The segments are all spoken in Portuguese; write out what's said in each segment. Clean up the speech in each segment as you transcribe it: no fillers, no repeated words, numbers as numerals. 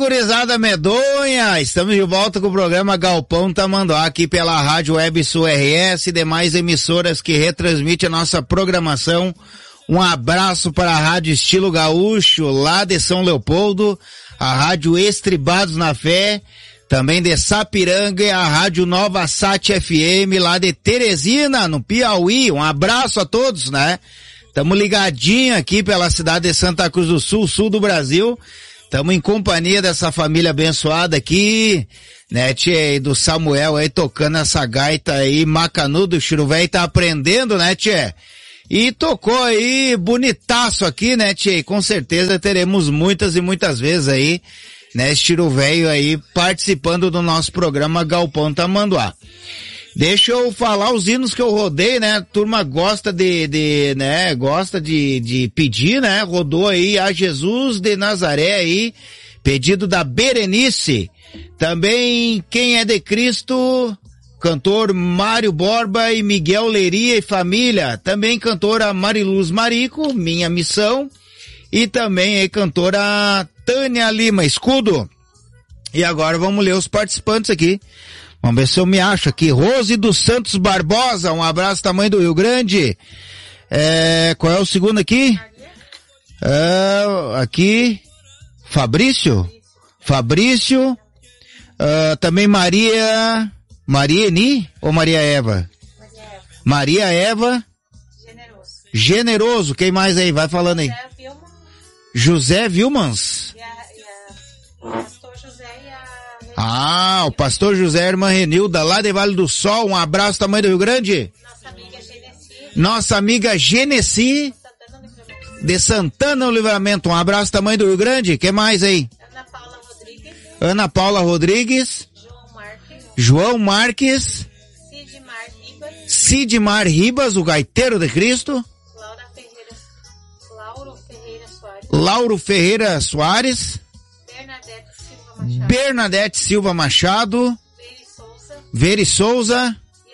gurizada medonha, estamos de volta com o programa Galpão Tamanduá aqui pela Rádio Web Sul RS e demais emissoras que retransmitem a nossa programação. Um abraço para a Rádio Estilo Gaúcho, lá de São Leopoldo, a Rádio Estribados na Fé, também de Sapiranga e a Rádio Nova Sat FM, lá de Teresina, no Piauí. Um abraço a todos, né? Tamo ligadinho aqui pela cidade de Santa Cruz do Sul, sul do Brasil. Tamo em companhia dessa família abençoada aqui, né, tchê, e do Samuel aí tocando essa gaita aí, macanudo, o Chiro Véi tá aprendendo, né, tchê? E tocou aí, bonitaço aqui, né, tchê? Com certeza teremos muitas e muitas vezes aí, né, esse Chiro Véio aí participando do nosso programa Galpão Tamanduá. Deixa eu falar os hinos que eu rodei, né? A turma gosta gosta de pedir, né? Rodou aí a Jesus de Nazaré aí, pedido da Berenice. Também Quem é de Cristo, cantor Mário Borba e Miguel Leria e família. Também cantora Mariluz Marico, Minha Missão. E também aí cantora Tânia Lima, Escudo. E agora vamos ler os participantes aqui. Vamos ver se eu me acho aqui. Rose dos Santos Barbosa, um abraço tamanho do Rio Grande. Qual é o segundo aqui? Aqui, Fabrício, também Maria Eni ou Maria Eva? Maria Eva. Generoso, quem mais aí? Vai falando aí. José Vilmans. O pastor José e irmã Renilda, lá de Vale do Sol, um abraço tamanho do Rio Grande. Nossa amiga Genesi, de Santana do Livramento, um abraço tamanho do Rio Grande. Que mais aí? Ana Paula Rodrigues. João Marques. Sidmar Ribas, o gaiteiro de Cristo. Lauro Ferreira Soares. Bernadette Silva Machado, Veri Souza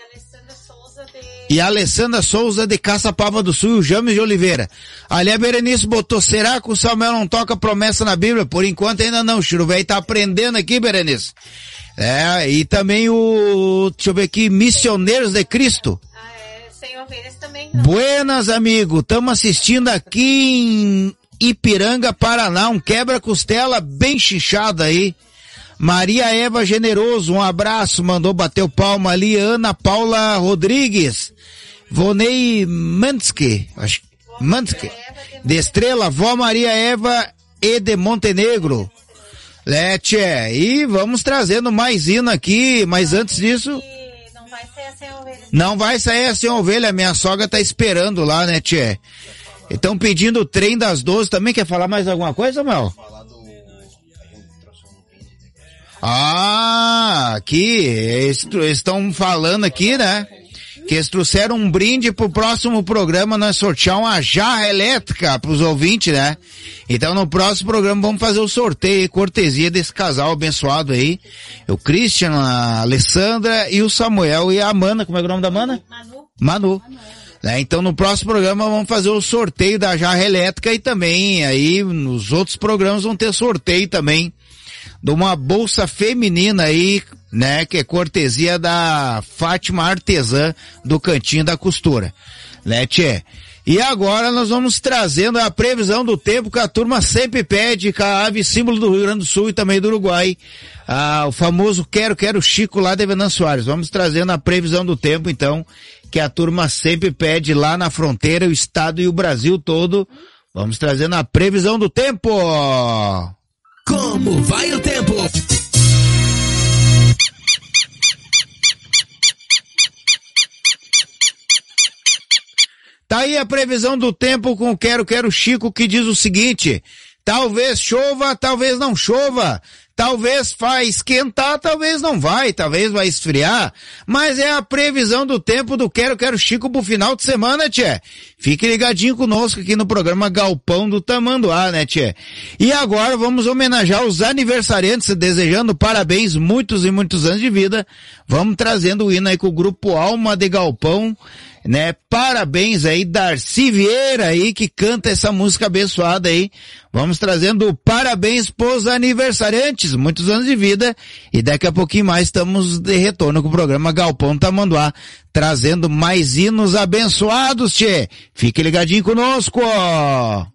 e Alessandra Souza de Caçapava do Sul e o James de Oliveira. Ali a Berenice botou, será que o Samuel não toca promessa na Bíblia? Por enquanto ainda não, o Chiro Véi tá aprendendo aqui, Berenice. E também deixa eu ver aqui, Missioneiros de Cristo. Sem ovelhas também não. Buenas, amigo, estamos assistindo aqui em Ipiranga, Paraná, um quebra-costela bem chinchado aí. Maria Eva Generoso, um abraço, mandou bater o palmo ali. Ana Paula Rodrigues, Vonei Mansky, de Estrela, Vó Maria Eva e de Montenegro. E vamos trazendo mais hino aqui, mas antes disso... Não vai sair sem ovelha. Não vai sair sem ovelha, minha sogra tá esperando lá, né, tchê? Estão pedindo o trem das 12 também. Quer falar mais alguma coisa, Mel? Aqui, eles estão falando aqui, né? Que eles trouxeram um brinde pro próximo programa, nós sortear uma jarra elétrica pros ouvintes, né? Então no próximo programa vamos fazer o sorteio, cortesia desse casal abençoado aí. O Christian, a Alessandra e o Samuel e a Amanda. Como é o nome da Amanda? Manu. Então no próximo programa vamos fazer o sorteio da jarra elétrica e também aí nos outros programas vão ter sorteio também de uma bolsa feminina aí, né, que é cortesia da Fátima Artesã do Cantinho da Costura, né, tchê? E agora nós vamos trazendo a previsão do tempo que a turma sempre pede, com a ave símbolo do Rio Grande do Sul e também do Uruguai, o famoso Quero Chico lá de Venâncio Soares. Vamos trazendo a previsão do tempo então, que a turma sempre pede lá na fronteira, o estado e o Brasil todo. Vamos trazendo a previsão do tempo. Como vai o tempo? Tá aí a previsão do tempo com o Quero Chico, que diz o seguinte: talvez chova, talvez não chova. Talvez vai esquentar, talvez não vai, talvez vai esfriar, mas é a previsão do tempo do Quero Chico pro final de semana, tchê. Fique ligadinho conosco aqui no programa Galpão do Tamanduá, né, tchê? E agora vamos homenagear os aniversariantes, desejando parabéns, muitos e muitos anos de vida. Vamos trazendo o hino aí com o grupo Alma de Galpão, né? Parabéns aí, Darcy Vieira aí, que canta essa música abençoada aí. Vamos trazendo parabéns pros aniversariantes, muitos anos de vida, e daqui a pouquinho mais estamos de retorno com o programa Galpão Tamanduá, trazendo mais hinos abençoados, tchê. Fique ligadinho conosco, ó.